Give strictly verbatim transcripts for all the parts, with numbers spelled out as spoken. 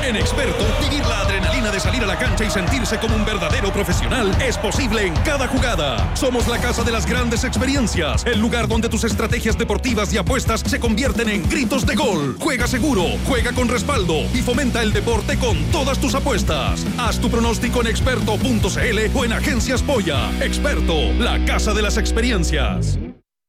En Experto, vivir la adrenalina de salir a la cancha y sentirse como un verdadero profesional es posible en cada jugada. Somos la casa de las grandes experiencias, el lugar donde tus estrategias deportivas y apuestas se convierten en gritos de gol. Juega seguro, juega con respaldo y fomenta el deporte con todas tus apuestas. Haz tu pronóstico en experto punto c l o en Agencias Polla. Experto, la casa de las experiencias.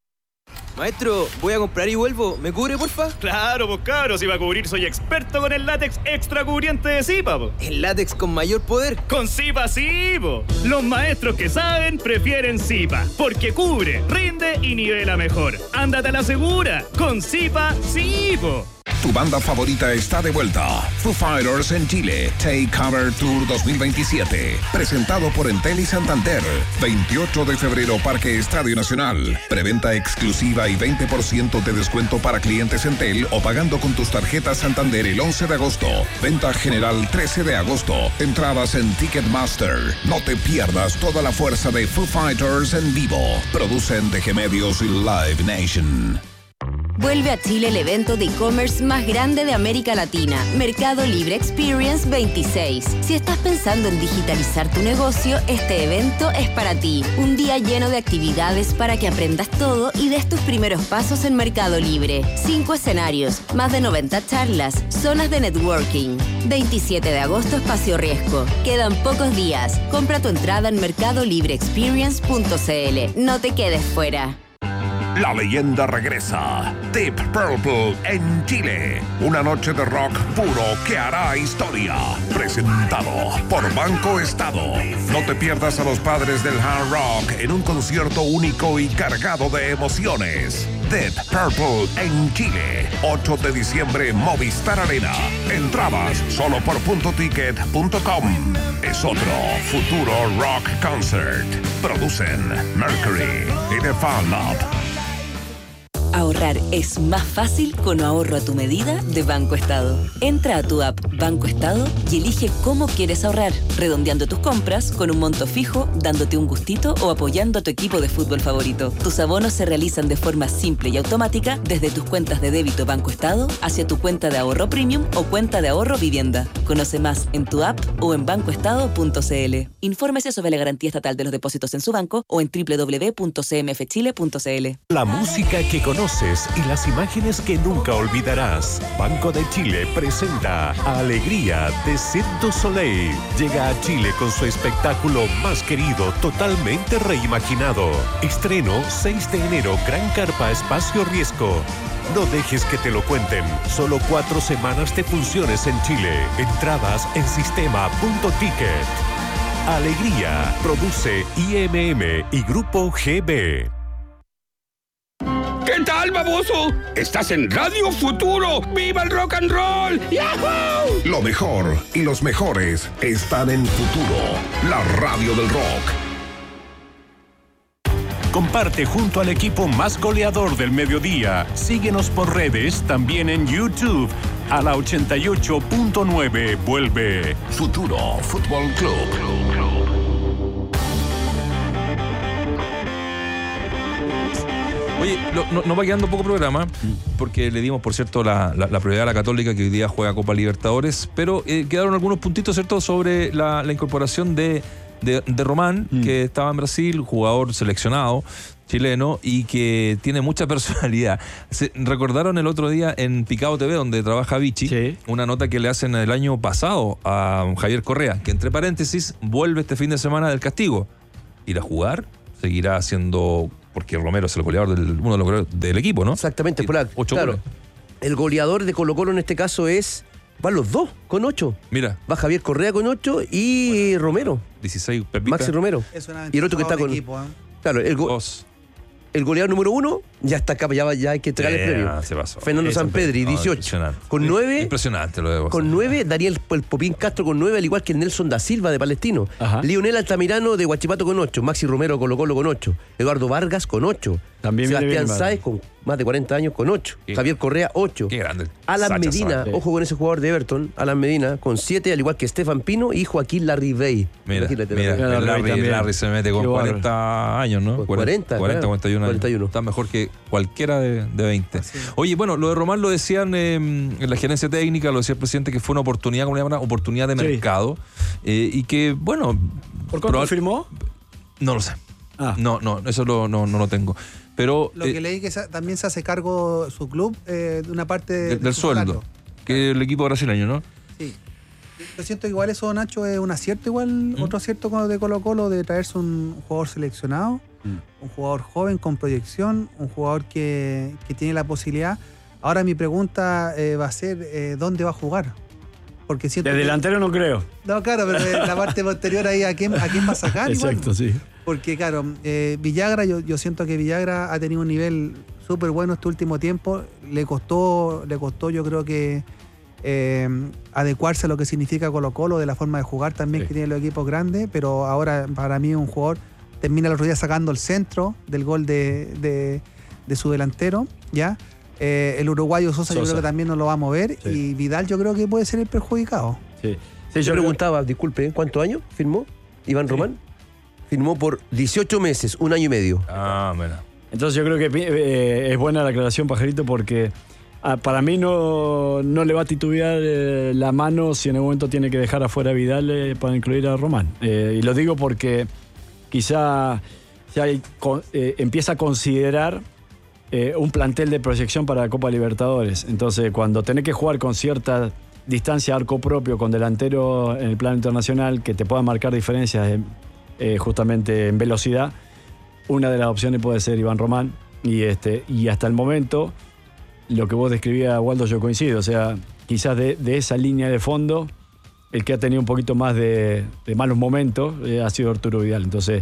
Maestro, voy a comprar y vuelvo. ¿Me cubre, porfa? Claro, pues cabros, si va a cubrir soy experto con el látex extra cubriente de Zipa, po. ¿El látex con mayor poder? Con Zipa sí, po. Los maestros que saben prefieren Zipa, porque cubre, rinde y nivela mejor. Ándate a la segura, con Zipa sí, po. Tu banda favorita está de vuelta. Foo Fighters en Chile. Take Cover Tour dos mil veintisiete. Presentado por Entel y Santander. veintiocho de febrero, Parque Estadio Nacional. Preventa exclusiva y veinte por ciento de descuento para clientes Entel o pagando con tus tarjetas Santander el once de agosto. Venta general trece de agosto. Entradas en Ticketmaster. No te pierdas toda la fuerza de Foo Fighters en vivo. Producen D G Medios y Live Nation. Vuelve a Chile el evento de e-commerce más grande de América Latina, Mercado Libre Experience veintiséis. Si estás pensando en digitalizar tu negocio, este evento es para ti. Un día lleno de actividades para que aprendas todo y des tus primeros pasos en Mercado Libre. Cinco escenarios, más de noventa charlas, zonas de networking. veintisiete de agosto, Espacio Riesgo. Quedan pocos días. Compra tu entrada en mercado libre experience punto c l. No te quedes fuera. La leyenda regresa. Deep Purple en Chile. Una noche de rock puro que hará historia. Presentado por Banco Estado. No te pierdas a los padres del hard rock en un concierto único y cargado de emociones. Deep Purple en Chile. ocho de diciembre, Movistar Arena. Entradas solo por punto ticket punto com. Es otro futuro rock concert. Producen Mercury y The Fan Lab. Ahorrar es más fácil con ahorro a tu medida de Banco Estado. Entra a tu app Banco Estado y elige cómo quieres ahorrar, redondeando tus compras con un monto fijo, dándote un gustito o apoyando a tu equipo de fútbol favorito. Tus abonos se realizan de forma simple y automática desde tus cuentas de débito Banco Estado hacia tu cuenta de ahorro premium o cuenta de ahorro vivienda. Conoce más en tu app o en banco estado punto c l. Infórmese sobre la garantía estatal de los depósitos en su banco o en doble u doble u doble u punto c m f chile punto c l. La música que conoces y las imágenes que nunca olvidarás. Banco de Chile presenta Alegría de Cirque du Soleil. Llega a Chile con su espectáculo más querido, totalmente reimaginado. Estreno seis de enero, Gran Carpa, Espacio Riesgo. No dejes que te lo cuenten. Solo cuatro semanas de funciones en Chile. Entradas en sistema punto ticket. Alegría. Produce I M M y Grupo G B. ¿Qué tal, baboso? Estás en Radio Futuro. ¡Viva el rock and roll! ¡Yahoo! Lo mejor y los mejores están en Futuro, la radio del rock. Comparte junto al equipo más goleador del mediodía. Síguenos por redes, también en YouTube. A la ochenta y ocho punto nueve vuelve Futuro Fútbol Club. Oye, lo, no, no va quedando poco programa, porque le dimos, por cierto, la, la, la prioridad a la Católica, que hoy día juega Copa Libertadores, pero eh, quedaron algunos puntitos, ¿cierto?, sobre la, la incorporación de, de, de Román, mm. que estaba en Brasil, jugador seleccionado chileno y que tiene mucha personalidad. Se, recordaron el otro día en Picado T V, donde trabaja Vichy, sí. una nota que le hacen el año pasado a Javier Correa, que entre paréntesis vuelve este fin de semana del castigo. Ir a jugar, seguirá siendo... porque Romero es el goleador del, uno de los goleadores del equipo, ¿no? Exactamente, por la, ocho claro. goles. El goleador de Colo-Colo en este caso es... Van los dos con ocho. Mira. Va Javier Correa con ocho y bueno, Romero. dieciséis Pepita. Maxi Romero. Es y el otro que está con... Equipo, ¿eh? Claro, el go... Dos. El goleador número uno ya está acá, ya, ya hay que entregar yeah, el premio. Se pasó. Fernando Sampedri, dieciocho. No, con nueve. Impresionante lo de Con nueve, Daniel el Popín Castro con nueve, al igual que el Nelson da Silva de Palestino. Ajá. Lionel Altamirano de Huachipato con ocho. Maxi Romero Colo Colo con ocho. Eduardo Vargas con ocho. También Sebastián Sáez con más de cuarenta años con ocho. Qué, Javier Correa, ocho. Qué grande. Alan Sacha Medina, Sáez. ojo con ese jugador de Everton, Alan Medina, con siete, al igual que Estefan Pino y Joaquín Larribey. Mira, Imagínate, mira, mira Larry, Larry se mete con cuarenta años, ¿no? cuarenta, cuarenta, cuarenta, cuarenta y uno. cuarenta y uno. Está mejor que, que cualquiera de, de veinte. Sí. Oye, bueno, lo de Román lo decían eh, en la gerencia técnica, lo decía el presidente, que fue una oportunidad, como le llaman, oportunidad de Sí. mercado. Eh, y que, bueno. ¿Por cuánto probab- firmó? No lo sé. Ah. No, no, eso lo, no, no lo tengo. Pero. Lo eh, que leí que sa- también se hace cargo su club eh, de una parte de- de- de del su sueldo. salario. Que el equipo brasileño, ¿no? Sí. Yo siento que igual eso, Nacho, es un acierto igual, otro acierto como de Colo Colo, de traerse un jugador seleccionado, Mm. un jugador joven con proyección, un jugador que, que tiene la posibilidad. Ahora mi pregunta eh, va a ser, eh, ¿dónde va a jugar? Porque siento De que- delantero no creo. No, claro, pero de la parte posterior ahí, ¿a quién, a quién va a sacar? igual? Exacto, sí. Porque, claro, eh, Villagra, yo, yo siento que Villagra ha tenido un nivel súper bueno este último tiempo. Le costó, le costó yo creo que eh, adecuarse a lo que significa Colo Colo, de la forma de jugar también Sí. que tienen los equipos grandes, pero ahora para mí es un jugador, termina el otro día sacando el centro del gol de, de- de su delantero, ¿ya? Eh, el uruguayo Sosa, yo Sosa. creo que también no lo va a mover, Sí. y Vidal yo creo que puede ser el perjudicado. Sí. Sí, yo preguntaba, disculpe, ¿cuántos años firmó Iván Román? Firmó por dieciocho meses, un año y medio. Ah, mira. Entonces yo creo que eh, es buena la aclaración, Pajarito, porque ah, para mí no, no le va a titubear eh, la mano si en algún momento tiene que dejar afuera a Vidal eh, para incluir a Román. Eh, y lo digo porque quizá ya hay con- eh, empieza a considerar eh, un plantel de proyección para la Copa Libertadores. Entonces, cuando tenés que jugar con cierta distancia arco propio, con delantero en el plano internacional, que te puedan marcar diferencias en- eh, justamente en velocidad, una de las opciones puede ser Iván Román. Y, este, y hasta el momento, lo que vos describías, Waldo, yo coincido. O sea, quizás de, de esa línea de fondo, el que ha tenido un poquito más de, de malos momentos eh, ha sido Arturo Vidal. Entonces,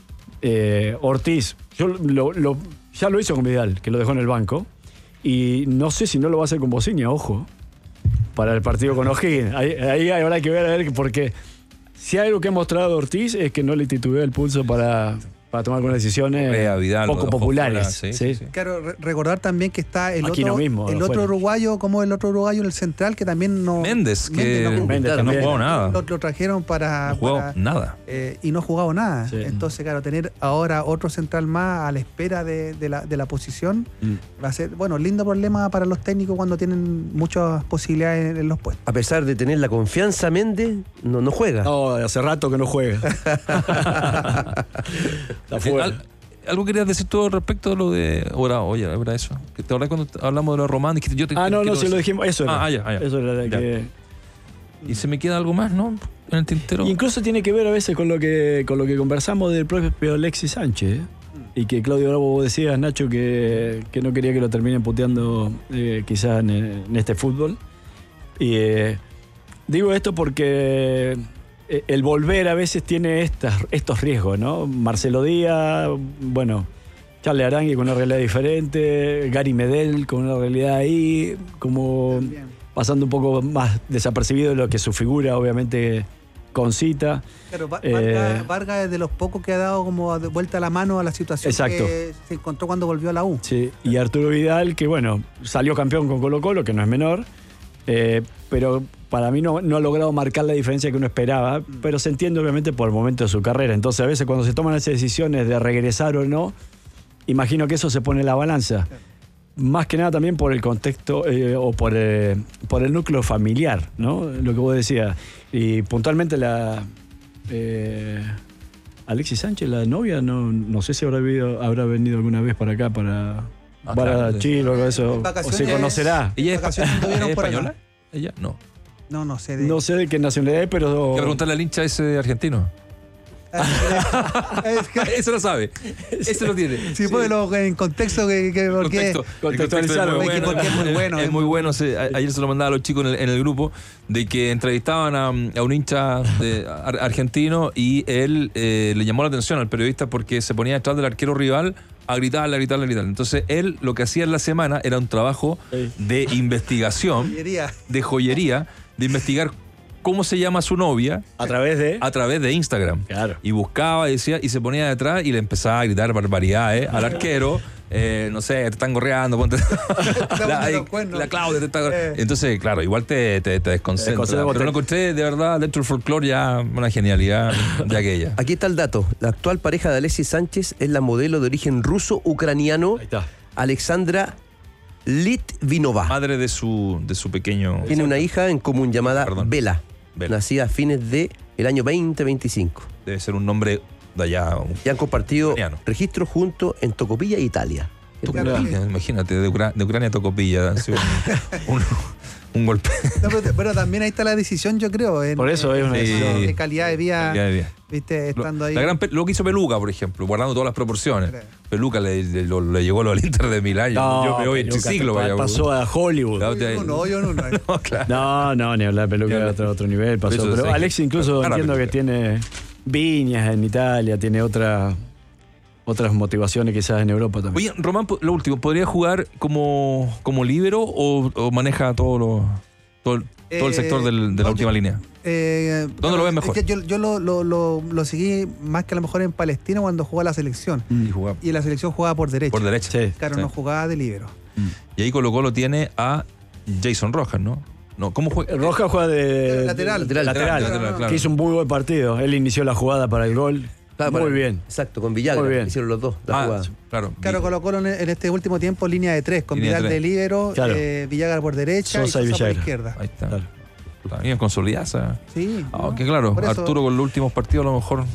eh, Ortiz, yo lo- lo- ya lo hizo con Vidal, que lo dejó en el banco. Y no sé si no lo va a hacer con Bociña, ojo, para el partido con O'Higgins. Ahí, ahí habrá que ver, a ver, porque si hay algo que ha mostrado Ortiz es que no le titubea el pulso para, para tomar algunas decisiones Correa, Vidal, lo poco dejó populares. fuera, sí, ¿sí? sí, sí. Claro, re- recordar también que está el Aquí otro, no mismo, el afuera. otro uruguayo, como el otro uruguayo en el central, que también no. Méndez, que no, Méndez que no también. jugó nada. Lo, lo trajeron para. No jugó para- nada. eh, y no ha jugado nada. Sí. Entonces, claro, tener ahora otro central más a la espera de, de la, de la posición Mm. va a ser, bueno, lindo problema para los técnicos cuando tienen muchas posibilidades en, en los puestos. A pesar de tener la confianza, Méndez no, no juega. No, hace rato que no juega. Está fuera. Al- ¿Algo querías decir tú respecto de lo de. Ahora, oye, era eso. ¿Te acordás cuando hablamos de lo Román? Dijiste, yo te- Ah, no, quiero no, se lo decir- dijimos. Eso era. Ah, ah, ya, ah, ya. Eso era de Ya. que. Y se me queda algo más, ¿no? En el tintero. Y incluso tiene que ver a veces con lo que, con lo que conversamos del propio Alexis Sánchez. ¿eh? Y que Claudio Bravo, vos decías, Nacho, que, que no quería que lo terminen puteando eh, quizás en, en este fútbol. Y eh, digo esto porque eh, el volver a veces tiene estas, estos riesgos, ¿no? Marcelo Díaz, bueno, Charles Arangui con una realidad diferente, Gary Medel con una realidad ahí, como pasando un poco más desapercibido de lo que su figura obviamente concita. Claro, Va- Eh, Vargas, Vargas es de los pocos que ha dado como de vuelta la mano a la situación Exacto. que se encontró cuando volvió a la U. Sí, y Arturo Vidal, que bueno, salió campeón con Colo Colo, que no es menor, eh, pero para mí no, no ha logrado marcar la diferencia que uno esperaba, pero se entiende obviamente por el momento de su carrera. Entonces a veces cuando se toman esas decisiones de regresar o no, imagino que eso se pone en la balanza. Más que nada también por el contexto eh, o por, eh, por el núcleo familiar, ¿no? Lo que vos decías. Y puntualmente la... eh, Alexis Sánchez, la novia, no, no sé si habrá venido, habrá venido alguna vez para acá, para, Ah, para claro, sí. Chile o algo de eso. O Vacaciones- se conocerá. ¿Ella es, vacaciones ¿es estuvieron por española? acá. ¿Ella? No. No, no sé. De... No sé de qué nacionalidad es, pero... Voy a preguntarle al hincha ese argentino. Es que- Eso lo sabe. Eso lo tiene. Sí, ponelo en contexto que, que porque Contexto. Contextualizarlo. El contexto Porque es muy bueno, Es es muy muy bueno. se- a- ayer se lo mandaba a los chicos en el, en el grupo de que entrevistaban a, a un hincha de- ar- argentino y él eh, le llamó la atención al periodista porque se ponía detrás del arquero rival a gritarle, a gritarle, a gritarle. Entonces él lo que hacía en la semana era un trabajo Sí. de investigación, Joyería. de joyería, de investigar cómo se llama su novia A través de... a través de Instagram. Claro. Y buscaba y decía, y se ponía detrás y le empezaba a gritar barbaridades al arquero. Eh, no sé, te están gorreando, ponte. la, poniendo los cuernos. la Claudia te está gorreando. Eh. Entonces, claro, igual te, te, te desconcentra. desconcentra, Pero te- lo encontré de verdad dentro del folclore ya una genialidad de aquella. Aquí está el dato. La actual pareja de Alexis Sánchez es la modelo de origen ruso-ucraniano Ahí está. Alexandra Litvinova. Madre de su, de su pequeño... Tiene una hija en común llamada Perdón. Vela, Vela. nacida a fines del año veinte veinticinco. Debe ser un nombre de allá. Un... Y han compartido Ucraniano. registros juntos en Tocopilla, Italia. Tocopilla, imagínate, de, Ucra- de Ucrania a Tocopilla. Ha sido un, un, un golpe. No, pero, pero también ahí está la decisión, yo creo. En, Por eso es una en- decisión. De calidad de vida. Calidad de vida. Viste, estando Lo, ahí. la gran pe- lo que hizo Peluca, por ejemplo, guardando todas las proporciones. Claro. Peluca le, le- lo- le llegó lo del Inter de Milán. No, yo me voy en Peluca triciclo. pa- vaya, pasó a Hollywood. Claro, te- Yo no, yo no. no. No, claro. No, no, ni hablar, Peluca Ni era hablar. otro, otro nivel pasó. Por eso Pero sé Alex que- incluso Claro, entiendo que Peluca. tiene viñas en Italia, tiene otra, otras motivaciones quizás en Europa también. Oye, Román, lo último, ¿podría jugar como, como líbero o, o maneja todo, lo, todo, el- todo el Eh, sector del- de la no, última yo- línea? Eh, ¿Dónde lo ves es mejor? que Yo, yo lo, lo, lo, lo seguí más que a lo mejor en Palestina cuando jugaba la selección. Y, jugaba Y la selección jugaba por derecha. por derecha. Sí. Claro, Sí. no jugaba de líbero. Y ahí Colo Colo tiene a Jason Rojas, ¿no? No, ¿cómo juega? Roja juega de Lateral. de- lateral, Lateral, lateral, claro. que hizo un muy buen partido. Él inició la jugada para el gol. Claro, muy para- bien. Exacto, con Villagra. Muy bien. Hicieron los dos la Ah, jugada. claro. Claro, Colo Colo en, en este último tiempo línea de tres, con Línea de Vidal tres. de líbero, Claro. eh, Villagra por derecha Sosa y y Sosa por Villagra. izquierda. Ahí está. Claro. Puta, bien consolidada. Sí. Aunque ¿no? claro, Por eso- Arturo con los últimos partidos a lo mejor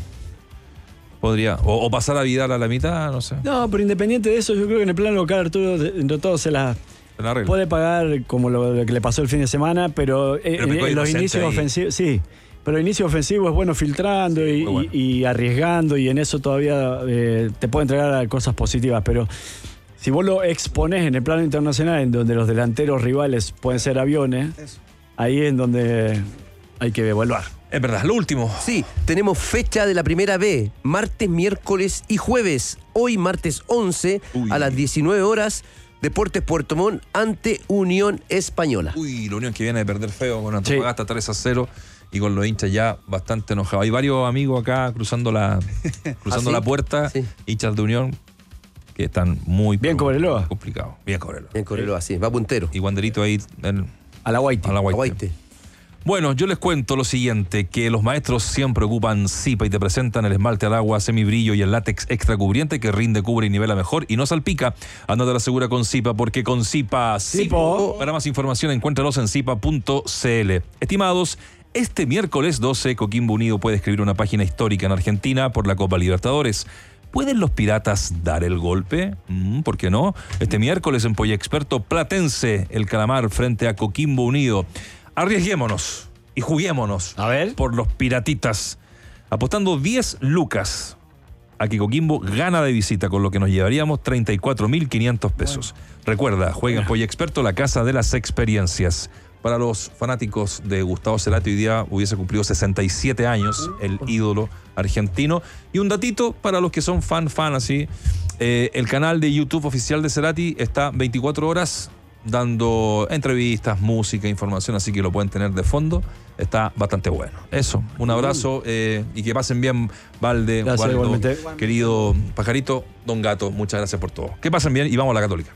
podría. O, o pasar a Vidal a la mitad, no sé. No, pero independiente de eso, yo creo que en el plano local Arturo, de- entre todos, se la Se la arregla. puede pagar como lo, lo que le pasó el fin de semana, pero, eh, Pero en, pecó en los inocente inicios ahí. ofensivos, sí. Pero el inicio ofensivo es bueno filtrando y, muy bueno. y- y arriesgando, y en eso todavía eh, te puede entregar cosas positivas. Pero si vos lo exponés en el plano internacional, en donde los delanteros rivales pueden ser aviones, Eso. ahí es en donde hay que evaluar. Es verdad, lo último. Sí, tenemos fecha de la primera B, martes, miércoles y jueves. Hoy, martes once, Uy. a las diecinueve horas, Deportes Puerto Montt ante Unión Española. Uy, la Unión que viene de perder feo con Antofagasta tres a cero y con los hinchas ya bastante enojados. Hay varios amigos acá cruzando la cruzando ¿Ah, sí? la puerta, Sí. hinchas de Unión que están muy Bien, Cobreloa. complicados. Bien Cobreloa. En Correloa, sí, va puntero. Y Wanderito ahí en- A la Guaiti. a la Guaite. Aguaite. Bueno, yo les cuento lo siguiente, que los maestros siempre ocupan Zipa y te presentan el esmalte al agua semibrillo y el látex extra cubriente que rinde, cubre y nivela mejor y no salpica. Ándate a la segura con Zipa, porque con Zipa, Zipo. Para más información, encuéntralos en zipa punto c l. Estimados, este miércoles doce, Coquimbo Unido puede escribir una página histórica en Argentina por la Copa Libertadores. ¿Pueden los Piratas dar el golpe? Mm, ¿Por qué no? Este miércoles en Polla Experto, Platense, el Calamar frente a Coquimbo Unido. Arriesguémonos y juguémonos A ver. por los Piratitas, apostando diez lucas a que Coquimbo gana de visita, con lo que nos llevaríamos treinta y cuatro mil quinientos pesos. Recuerda, juega en Polla Experto, la casa de las experiencias. Para los fanáticos de Gustavo Cerati, hoy día hubiese cumplido sesenta y siete años, el ídolo argentino. Y un datito para los que son fan, fan así, eh, el canal de YouTube oficial de Cerati está veinticuatro horas dando entrevistas, música, información, así que lo pueden tener de fondo. Está bastante bueno. Eso, un abrazo eh, y que pasen bien, Valde, Gracias, Waldo, igualmente. querido Pajarito, Don Gato, muchas gracias por todo. Que pasen bien y vamos a la Católica.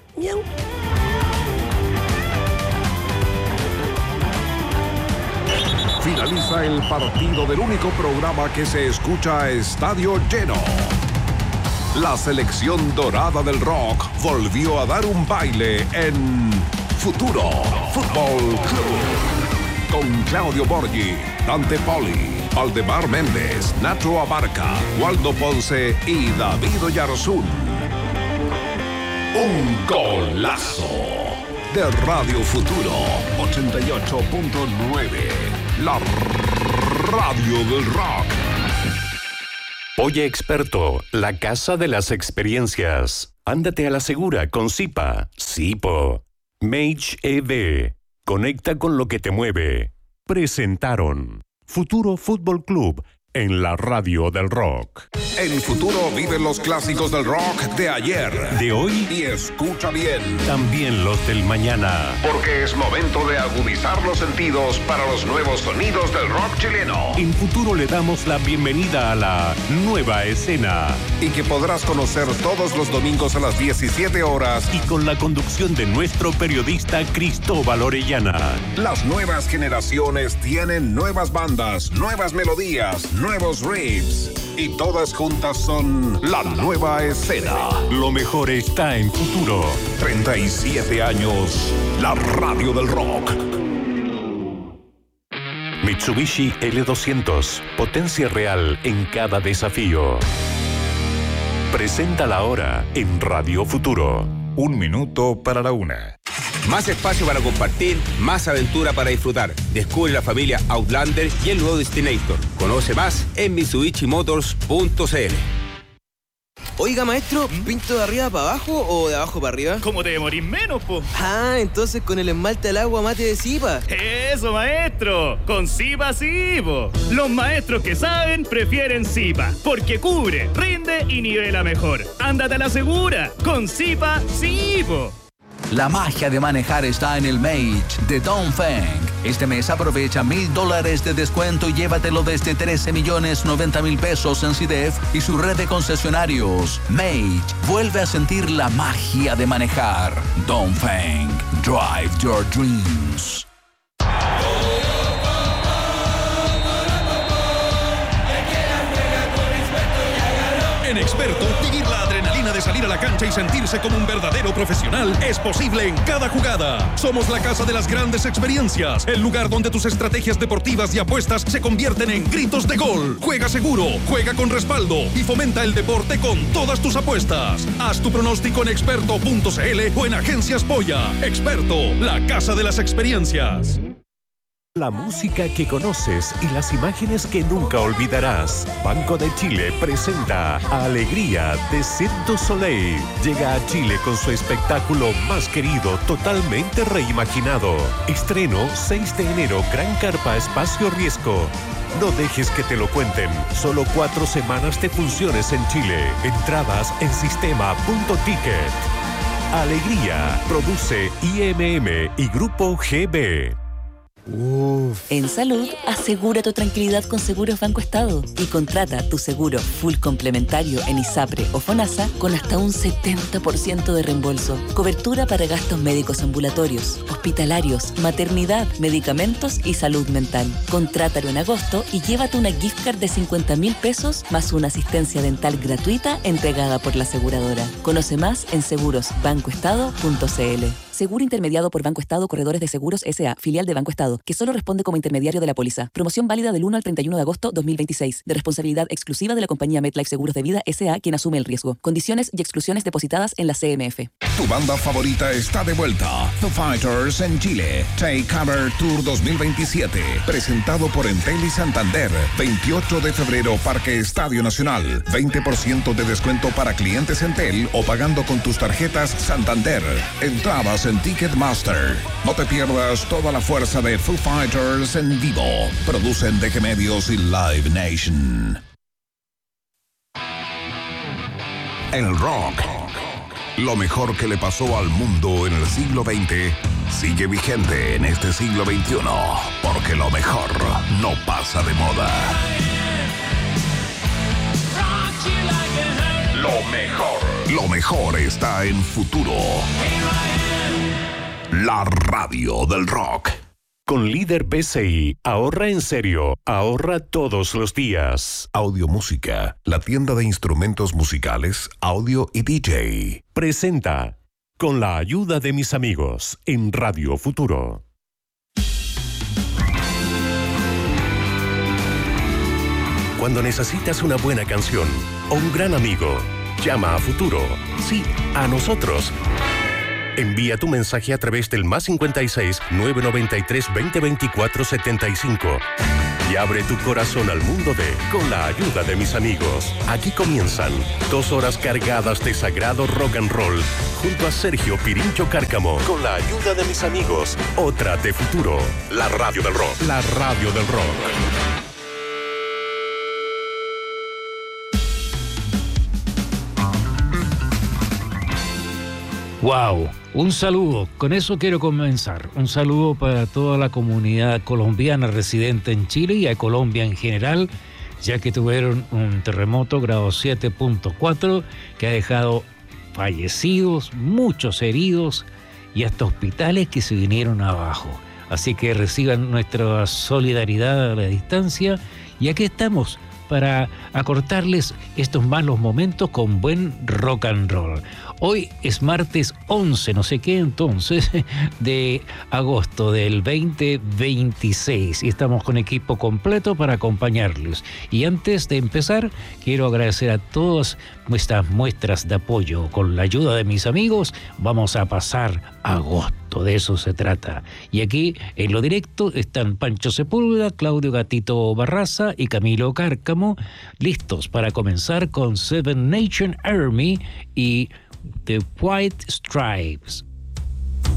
Finaliza el partido del único programa que se escucha a estadio lleno. La selección dorada del rock volvió a dar un baile en Futuro Fútbol Club. Con Claudio Borghi, Dante Poli, Valdemar Méndez, Nacho Abarca, Waldo Ponce y David Oyarzún. Un golazo de Radio Futuro ochenta y ocho punto nueve. La radio del rock. Oye Experto, la casa de las experiencias. Ándate a la segura con Zipa. Zipo. Mage E V. Conecta con lo que te mueve. Presentaron Futuro Fútbol Club en la radio del rock. En Futuro viven los clásicos del rock de ayer, De hoy, y escucha bien, también los del mañana. porque es momento de agudizar los sentidos para los nuevos sonidos del rock chileno, En Futuro le damos la bienvenida a la nueva escena. y que podrás conocer todos los domingos a las diecisiete horas. Y con la conducción de nuestro periodista Cristóbal Orellana. Las nuevas generaciones tienen nuevas bandas, nuevas melodías, nuevos riffs. Y todas juntas son la nueva escena. Lo mejor está en Futuro. treinta y siete años, la radio del rock. Mitsubishi L doscientos. Potencia real en cada desafío. Presenta la hora en Radio Futuro. Un minuto para la una. Más espacio para compartir, más aventura para disfrutar. Descubre la familia Outlander y el nuevo Destinator. Conoce más en mitsubishi motors punto c l. Oiga, maestro, ¿pinto de arriba para abajo o de abajo para arriba? ¿Cómo te demorís menos, po? Ah, entonces con el esmalte al agua mate de Zipa. Eso, maestro. Con Zipa sí, po. Los maestros que saben prefieren Zipa, porque cubre, rinde y nivela mejor. Ándate a la segura. Con Zipa sí, po. La magia de manejar está en el Mage de Dongfeng. Este mes aprovecha mil dólares de descuento y llévatelo desde trece millones noventa mil pesos en C D F y su red de concesionarios. Mage vuelve a sentir la magia de manejar. Dongfeng, drive your dreams. En Experto, vivir la adrenalina de salir a la cancha y sentirse como un verdadero profesional es posible en cada jugada. Somos la casa de las grandes experiencias, el lugar donde tus estrategias deportivas y apuestas se convierten en gritos de gol. Juega seguro, juega con respaldo y fomenta el deporte con todas tus apuestas. Haz tu pronóstico en experto punto c l o en Agencias Polla. Experto, la casa de las experiencias. La música que conoces y las imágenes que nunca olvidarás. Banco de Chile presenta Alegría de Cirque du Soleil. Llega a Chile con su espectáculo más querido, totalmente reimaginado. Estreno seis de enero, Gran Carpa Espacio Riesgo. No dejes que te lo cuenten. Solo cuatro semanas de funciones en Chile. Entradas en sistema punto ticket. Alegría. Produce I M M y Grupo G B. Uf. En salud, asegura tu tranquilidad con Seguros Banco Estado y contrata tu seguro full complementario en ISAPRE o FONASA con hasta un setenta por ciento de reembolso. Cobertura para gastos médicos ambulatorios, hospitalarios, maternidad, medicamentos y salud mental. Contrátalo en agosto y llévate una gift card de cincuenta mil pesos más una asistencia dental gratuita entregada por la aseguradora. Conoce más en seguros banco estado punto c l. Seguro intermediado por Banco Estado Corredores de Seguros S A, filial de Banco Estado, que solo responde como intermediario de la póliza. Promoción válida del uno al treinta y uno de agosto dos mil veintiséis, de responsabilidad exclusiva de la compañía MetLife Seguros de Vida S A, quien asume el riesgo. Condiciones y exclusiones depositadas en la C M F. Tu banda favorita está de vuelta. Foo Fighters en Chile. Take Cover Tour dos mil veintisiete. Presentado por Entel y Santander. veintiocho de febrero, Parque Estadio Nacional. veinte por ciento de descuento para clientes Entel o pagando con tus tarjetas Santander. Entradas en Ticketmaster. No te pierdas toda la fuerza de Foo Fighters en vivo. Producen D G Medios y Live Nation. El rock. Lo mejor que le pasó al mundo en el siglo veinte sigue vigente en este siglo veintiuno, porque lo mejor no pasa de moda. Lo mejor. Lo mejor está en Futuro. La radio del rock. Con Líder P C I, ahorra en serio, ahorra todos los días. Audio Música, la tienda de instrumentos musicales, audio y D J. Presenta, con la ayuda de mis amigos, en Radio Futuro. Cuando necesitas una buena canción o un gran amigo, llama a Futuro. Sí, a nosotros. Envía tu mensaje a través del más cincuenta y seis, novecientos noventa y tres, veinte veinticuatro, setenta y cinco. Y abre tu corazón al mundo de Con la ayuda de mis amigos. Aquí comienzan dos horas cargadas de sagrado rock and roll junto a Sergio Pirincho Cárcamo. Con la ayuda de mis amigos. Otra de Futuro. La radio del rock. La radio del rock. Wow, un saludo, con eso quiero comenzar. Un saludo para toda la comunidad colombiana residente en Chile y a Colombia en general, ya que tuvieron un terremoto grado siete punto cuatro que ha dejado fallecidos, muchos heridos y hasta hospitales que se vinieron abajo. Así que reciban nuestra solidaridad a la distancia y aquí estamos para acortarles estos malos momentos con buen rock and roll. Hoy es martes once, no sé qué entonces, de agosto del veinte veintiséis y estamos con equipo completo para acompañarlos. Y antes de empezar, quiero agradecer a todas nuestras muestras de apoyo. Con la ayuda de mis amigos, vamos a pasar agosto, de eso se trata. Y aquí, en lo directo, están Pancho Sepúlveda, Claudio Gatito Barraza y Camilo Cárcamo, listos para comenzar con Seven Nation Army y The White Stripes.